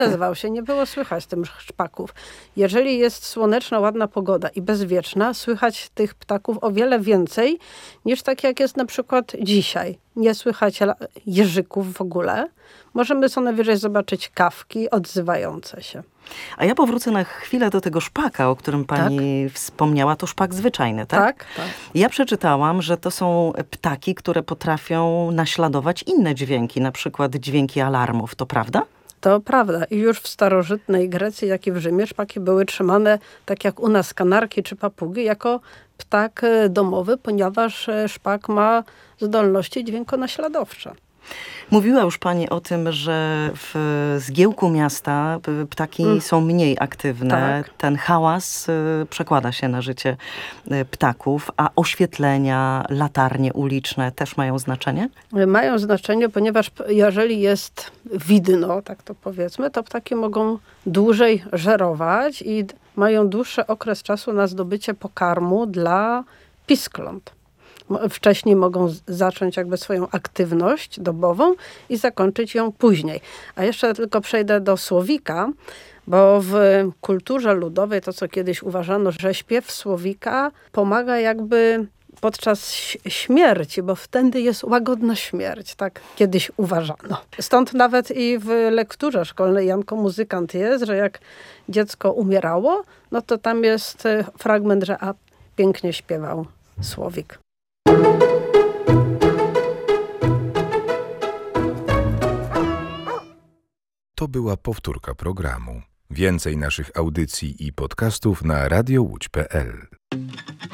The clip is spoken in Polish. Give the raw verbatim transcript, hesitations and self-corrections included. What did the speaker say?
Nazywał się, nie było słychać tym szpaków. Jeżeli jest słoneczna, ładna pogoda i bezwieczna, słychać tych ptaków o wiele więcej niż tak jak jest na przykład dzisiaj. Nie słychać jeżyków w ogóle. Możemy co najwyżej zobaczyć kawki odzywające się. A ja powrócę na chwilę do tego szpaka, o którym pani tak. wspomniała. To szpak zwyczajny, tak? Tak, tak. Ja przeczytałam, że to są ptaki, które potrafią naśladować inne dźwięki, na przykład dźwięki alarmów. To prawda? To prawda. I już w starożytnej Grecji, jak i w Rzymie szpaki były trzymane, tak jak u nas kanarki czy papugi, jako ptak domowy, ponieważ szpak ma zdolności dźwiękonaśladowcze. Mówiła już pani o tym, że w zgiełku miasta ptaki mm. są mniej aktywne. Tak. Ten hałas przekłada się na życie ptaków, a oświetlenia, latarnie uliczne też mają znaczenie? Mają znaczenie, ponieważ jeżeli jest widno, tak to powiedzmy, to ptaki mogą dłużej żerować i mają dłuższy okres czasu na zdobycie pokarmu dla piskląt. Wcześniej mogą zacząć jakby swoją aktywność dobową i zakończyć ją później. A jeszcze tylko przejdę do słowika, bo w kulturze ludowej to, co kiedyś uważano, że śpiew słowika pomaga jakby podczas śmierci, bo wtedy jest łagodna śmierć, tak kiedyś uważano. Stąd nawet i w lekturze szkolnej Janko Muzykant jest, że jak dziecko umierało, no to tam jest fragment, że a pięknie śpiewał słowik. To była powtórka programu. Więcej naszych audycji i podcastów na radio łódź kropka pe el.